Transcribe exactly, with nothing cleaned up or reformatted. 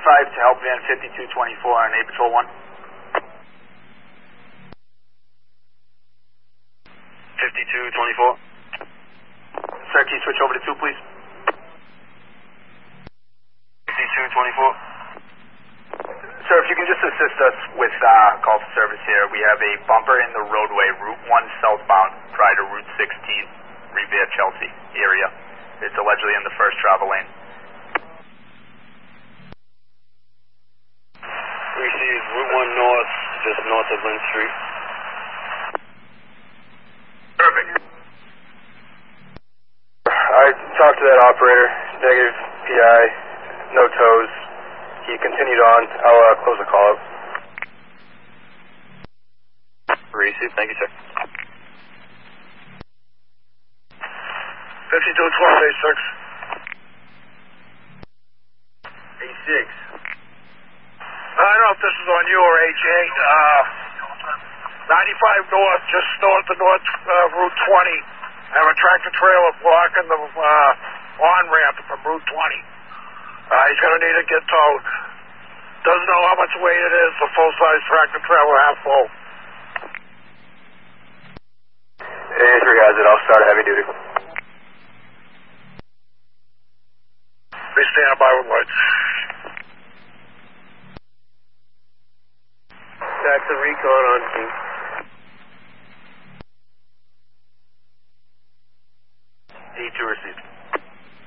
five to help van fifty-two twenty-four on A Patrol one. fifty-two twenty-four. Sir, can you switch over to two, please? fifty-two twenty-four. Sir, if you can just assist us with uh, call for service here. We have a bumper in the roadway, Route one southbound, prior to Route sixteen, Revere, Chelsea area. It's allegedly in the first travel lane. We see Route one north, just north of Lynn Street. Perfect. I talked to that operator, negative P I, no tows. He continued on. I'll uh, close the call out. Received, thank you, sir. fifty-two twelve, A six. A six. I don't know if this is on you or A J. Uh, ninety-five north, just north of North uh, Route twenty. I have a tractor trailer blocking the uh, on-ramp from Route twenty. Uh, he's going to need to get towed. Doesn't know how much weight it is, the full-size tractor trailer, half full. A three has it. I'll start heavy duty. Be standing by with lights. That's a recon on scene.